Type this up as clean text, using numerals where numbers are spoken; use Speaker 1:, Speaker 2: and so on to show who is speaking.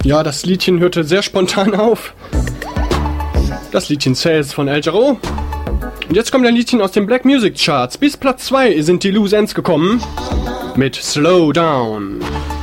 Speaker 1: Ja, das Liedchen hörte sehr spontan auf. Das Liedchen Sales von El Jarreau. Und jetzt kommt ein Liedchen aus den Black Music Charts. Bis Platz 2 sind die Loose Ends gekommen mit Slow Down.